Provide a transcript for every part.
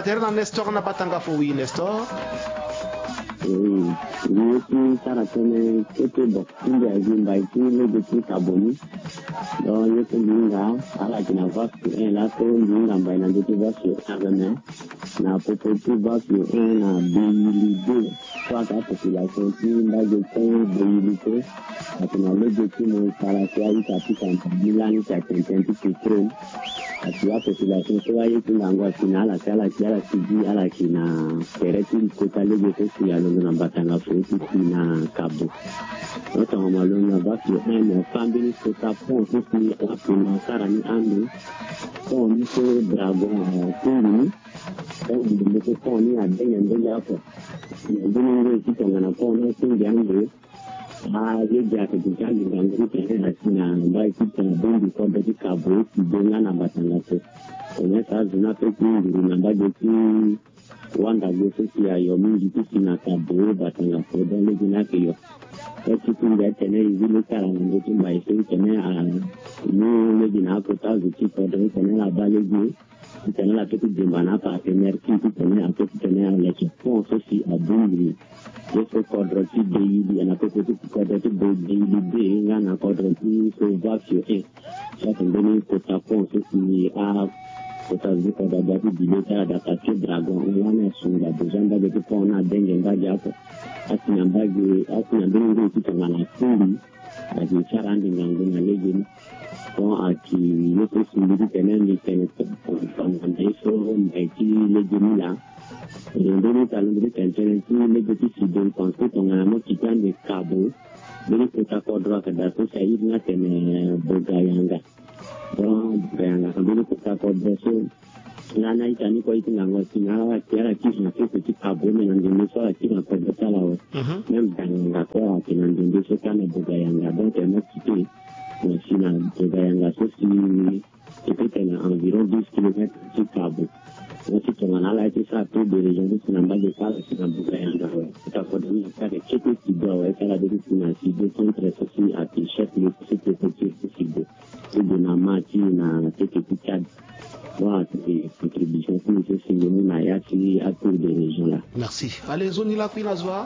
batterie na Nestor na batanga fo oui Nestor. Oui, saratene kete bo inde azimba ikile de kaboni. Donc je peux dire ala kina vaste la to ndinga mbaina de vaste avene na popotu vaste na bilide kwa ta population tinda de bilide akina lege timo sara kwa ikapita bilani cha tententi kitro atia population kwa yetu ngwa finala kala kala siji ala kina pereti kota lege to ya longa batanga futi na kabo. Notre malon va sur un famille que ça prend aussi pour Sarani Ando pour nous dragon pour nous pour nous à bien donc qui sont en pour nous c'est bien les gars que du gens dans le groupe na ba qui sont bon du corps de cabo qui donne na batanga on est ça zona pe na ba de wanda gosi ya yo mingi na cabo batanga pour dans le dina que yo eti kunga tene izile kala ngoto mai se tene a no le dina ko ta zuti ko do tene la balegi tene la petit de mana pa tener ki tene a petit tene a leche pon so si a bungri je so kodroti de yi na ko petit kodroti de yi de na kodroti so vasio e ça tene ko ta pon so si a ko ta zuti da da di leta da ta ke dragon wana sunga de jamba de ko na denge ngaja ko asina mbagi asina ndingo kitanga na fundi ajichara ndingo na legend so aki yote simbidi teneni tene foundation mbaki legend la ndoni talundri tentene ti legend si don konse tonga mo kitande kabo bili kota kodro ka da so sai na tene bogayanga donc benganga bili kota kodro so nana itani ko itinga ngoti na kiara kisu na petit kabo na ndimo so akina ko betala o même benganga ko akina ndimo so kana bogayanga donc na kiti na sina bogayanga so si c'était environ 10 km de kabo aussi ton ala été ça tout de région de Sinamba de Kala sina bogayanga ta ko de ka de kiti kido e kala de sina si de centre soci à chef le c'était petit possible de na mati na teke tikad. Voilà, c'est contribution pour nous, c'est nous n'ayati à tour de région là. Merci. Allez, zone la puis nazwa.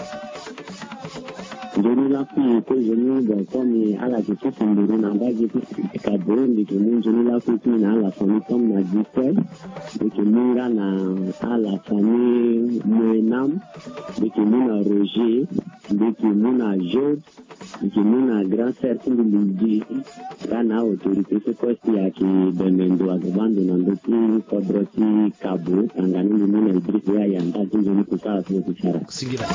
Zone la puis que je nous comme à la question c'est nous n'en bas de cadre de que nous zone la puis na la famille comme na dit de que nous là à la famille Menam de que nous na Roger de que nous na George de que nous na grand cercle de Lydie kana autorité ce poste ya ki bemendo agabando na ndoki kodroti kabo tangani mimi na idris ya yanda jinjoni kusaa kwa kuchara singira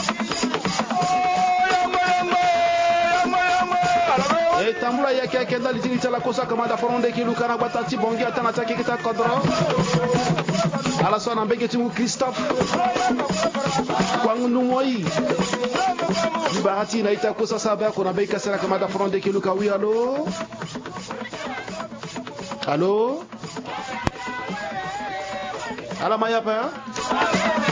tambula yake yake ndali tinita la kosa kamada foronde kiluka na batati bongi atana take kita kodro ala sona mbege timu Christophe kwangu moi Bahati na ita kosa saba kuna beka sala kamada foronde kiluka wi allo allo ala maya pa